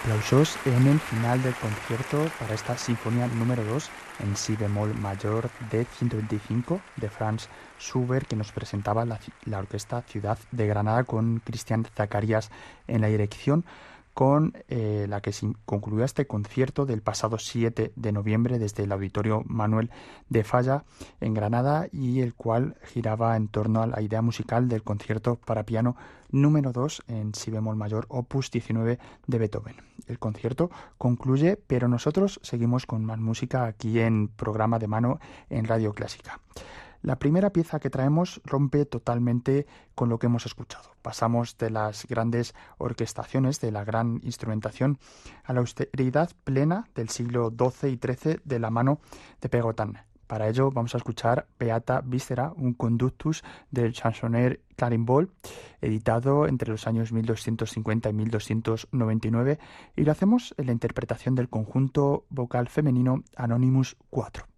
Aplausos en el final del concierto para esta sinfonía número 2 en si bemol mayor de 125 de Franz Schubert, que nos presentaba la Orquesta Ciudad de Granada con Cristian Zacarías en la dirección, con la que se concluyó este concierto del pasado 7 de noviembre desde el Auditorio Manuel de Falla en Granada, y el cual giraba en torno a la idea musical del concierto para piano número 2 en si bemol mayor opus 19 de Beethoven. El concierto concluye, pero nosotros seguimos con más música aquí en Programa de Mano en Radio Clásica. La primera pieza que traemos rompe totalmente con lo que hemos escuchado. Pasamos de las grandes orquestaciones, de la gran instrumentación, a la austeridad plena del siglo XII y XIII de la mano de Pegotan. Para ello vamos a escuchar Beata Viscera, un conductus del chansonnier Carimbol, editado entre los años 1250 y 1299, y lo hacemos en la interpretación del conjunto vocal femenino Anonymous 4.